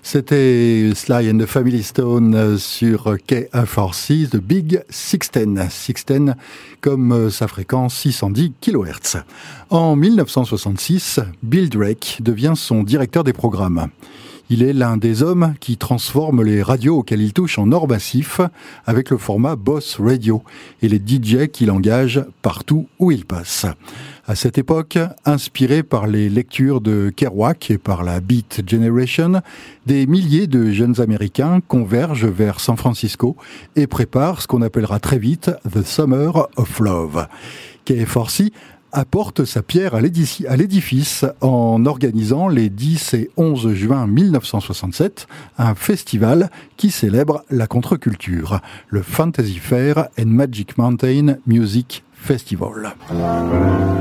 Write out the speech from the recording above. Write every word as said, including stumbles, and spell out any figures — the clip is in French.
C'était Sly and the Family Stone sur K F R C, The Big six ten. six ten comme sa fréquence six cent dix kilohertz. En mille neuf cent soixante-six, Bill Drake devient son directeur des programmes. Il est l'un des hommes qui transforment les radios auxquelles il touche en or massif avec le format Boss Radio et les D J qu'il engage partout où il passe. À cette époque, inspiré par les lectures de Kerouac et par la Beat Generation, des milliers de jeunes Américains convergent vers San Francisco et préparent ce qu'on appellera très vite The Summer of Love. K F R C apporte sa pierre à l'édifice en organisant les dix et onze juin mille neuf cent soixante-sept un festival qui célèbre la contre-culture, le Fantasy Fair and Magic Mountain Music Festival.